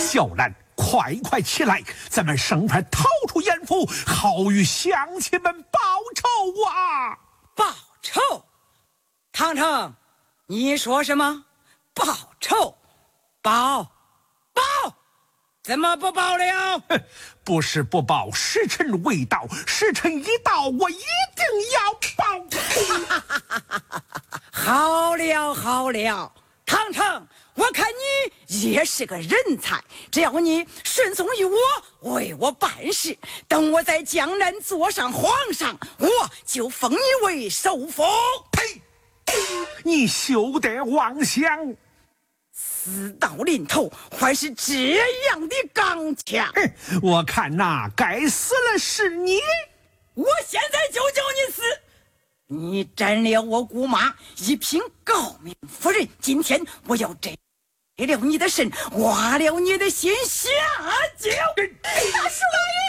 小兰，快起来，咱们生快逃出严府，好与乡亲们报仇啊！ 报仇？堂堂，你说什么？报仇？报？怎么不报了？ 不是不报，时辰未到，时辰一到，我一定要报。 好了，堂堂，我看你也是个人才，只要你顺从于我，为我办事，等我在江南坐上皇上，我就封你为首辅。 呸！你休得妄想！ 死到临头还是这样的刚强。 我看那该死了是你。 我现在就叫你死。你占了我姑妈一品诰命夫人，今天我要摘了你的肾，挖了你的心下酒。大叔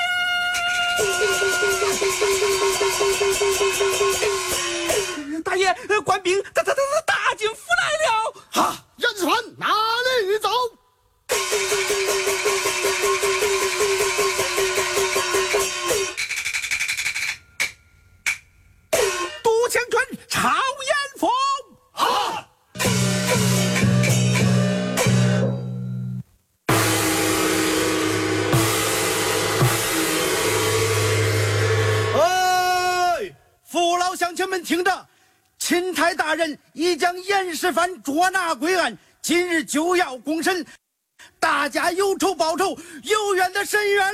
老爷，大爷，官兵打进府来了。 哈，人船哪里走？ 都将军朝严府。 好。父老乡亲们听着，钦差大人已将严世蕃捉拿归案，今日就要公审，大家有仇报仇，有冤的伸冤。